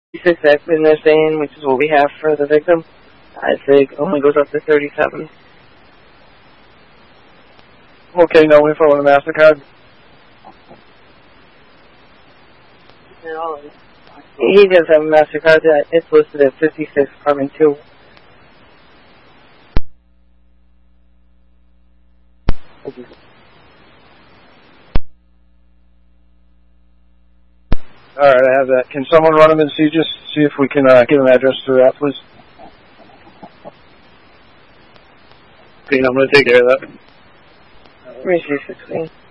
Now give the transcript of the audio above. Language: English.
exactly, and they're saying, which is what we have for the victim. I'd say it only goes up to 37. Okay, no info on the MasterCard? He does have a MasterCard that it's listed at 56, apartment 2. Alright, I have that. Can someone run him and see if we can get an address for that, please? Okay, I'm going to take care of that. 3616.